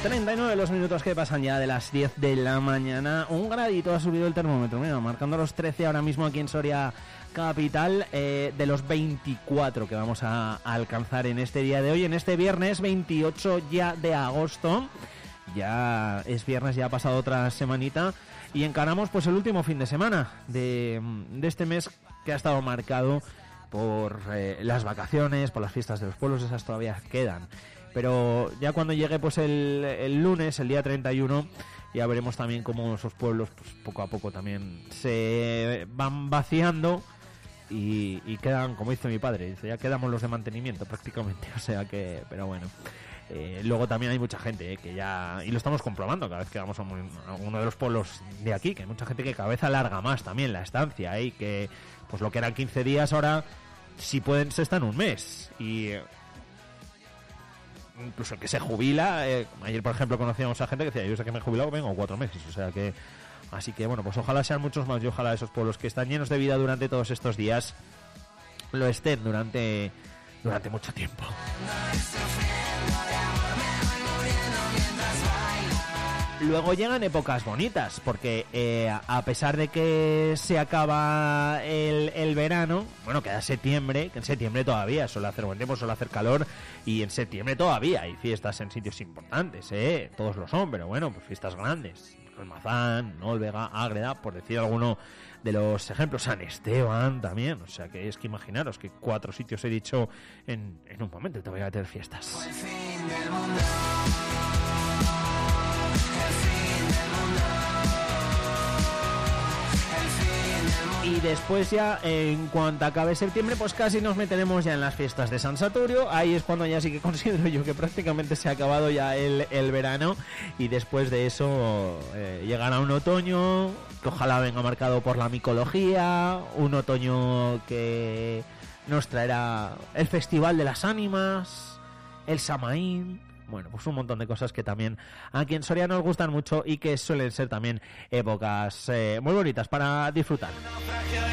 39 los minutos que pasan ya de las 10 de la mañana. Un gradito ha subido el termómetro, mira, marcando los 13 ahora mismo aquí en Soria capital, de los 24 que vamos a alcanzar en este día de hoy, en este viernes 28 ya de agosto. Ya es viernes, ya ha pasado otra semanita y encaramos pues el último fin de semana de este mes, que ha estado marcado por las vacaciones, por las fiestas de los pueblos. Esas todavía quedan, pero ya cuando llegue pues el lunes, el día 31, ya veremos también cómo esos pueblos pues poco a poco también se van vaciando y quedan, como dice mi padre, dice, ya quedamos los de mantenimiento prácticamente, o sea que, pero bueno. Luego también hay mucha gente que ya, y lo estamos comprobando cada vez que vamos a uno de los pueblos de aquí, que hay mucha gente que cada vez alarga más también la estancia, y que pues lo que eran 15 días ahora, si pueden, se están un mes. Y incluso que se jubila, ayer por ejemplo conocíamos a gente que decía, yo sé que me he jubilado, vengo 4 meses, o sea que, así que bueno, pues ojalá sean muchos más, y ojalá esos pueblos que están llenos de vida durante todos estos días lo estén durante mucho tiempo. Luego llegan épocas bonitas, porque a pesar de que se acaba el verano, bueno, queda septiembre, que en septiembre todavía suele hacer buen tiempo, suele hacer calor, y en septiembre todavía hay fiestas en sitios importantes, todos lo son, pero bueno, pues fiestas grandes, Almazán, Nólvega, Ágreda, por decir alguno de los ejemplos, San Esteban también, o sea que es que imaginaros que 4 sitios he dicho en un momento, te voy a tener fiestas. El fin del mundo. Y después ya, en cuanto acabe septiembre, pues casi nos meteremos ya en las fiestas de San Saturio. Ahí es cuando ya sí que considero yo que prácticamente se ha acabado ya el verano. Y después de eso llegará un otoño que ojalá venga marcado por la micología. Un otoño que nos traerá el Festival de las Ánimas, el Samaín. Bueno, pues un montón de cosas que también aquí en Soria nos gustan mucho y que suelen ser también épocas muy bonitas para disfrutar.